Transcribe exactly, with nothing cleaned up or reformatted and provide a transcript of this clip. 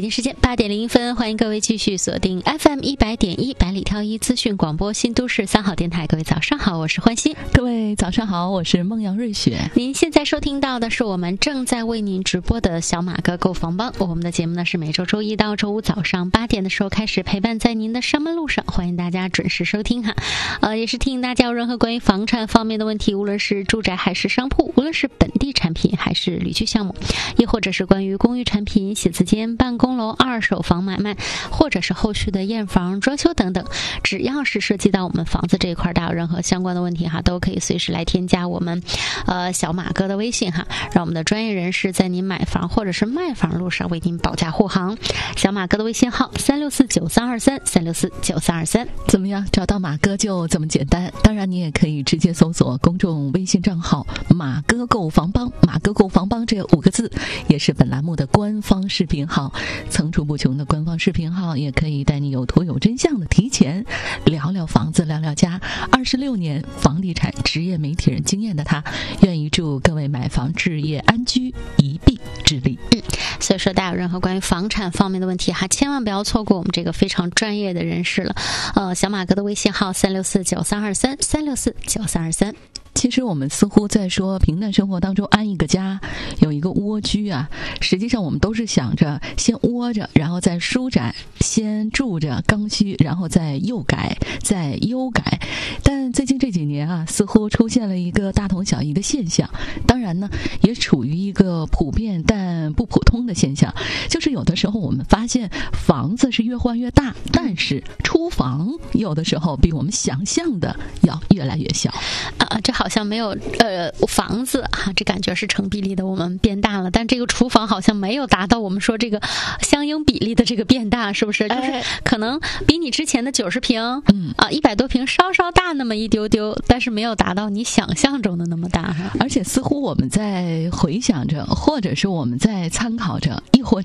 京时间八点零一分，欢迎各位继续锁定 F M 一百点一百里挑一资讯广播新都市三好电台。各位早上好，我是欢欣。 各位早上好，我是孟阳瑞雪。 您现在收听到的是我们正在为您直播的小马哥购房帮。我们的节目呢是每周周一到周五早上八点的时候开始陪伴在您的上班路上，欢迎大家准时收听哈。呃，也是提醒大家有任何关于房产方面的问题，无论是住宅还是商铺，无论是本地产品还是旅居项目，亦或者是关于公寓产品、写字间、办公楼、二手房买卖，或者是后续的验房、装修等等，只要是涉及到我们房子这一块，大有任何相关的问题哈，都可以随时来添加我们呃小马哥的微信哈，让我们的专业人士在您买房或者是卖房路上为您保驾护航。小马哥的微信号三六四九三二三三六四九三二三。 怎么样？找到马哥就这么简单。当然，你也可以直接搜索公众微信账号“马哥购房帮”，马哥购房帮这五个字也是本栏目的官方视频号，层出不穷的官方视频号，也可以带你有图有真相的提前聊聊房子，聊聊家。二十六年房地产职业媒体人经验的他，愿意祝各位买房置业安居，一臂之力。 嗯，所以说大家有任何关于房产方面的问题哈，千万不要错过我们这个非常专业的人士了。呃，小马哥的微信号三六四九三二三三六四九三二三。 其实我们似乎在说平淡生活当中安一个家，有一个蜗居啊，实际上我们都是想着先窝着，然后再舒展，先住着刚需，然后再诱改，再优改。但最近这几年啊，似乎出现了一个大同小异的现象，当然呢也处于一个普遍但不普通的现象，就是有的时候我们发现房子是越换越大，但是厨房有的时候比我们想象的要越来越小啊，这好像没有呃房子啊，这感觉是成比例的我们变大了，但这个厨房好像没有达到我们说这个相应比例的这个变大，是不是？就是可能比你之前的九十平，嗯啊一百多平稍稍大那么一丢丢，但是没有达到你想象中的那么大哈。 而且似乎我们在回想着，或者是我们在参考着，亦或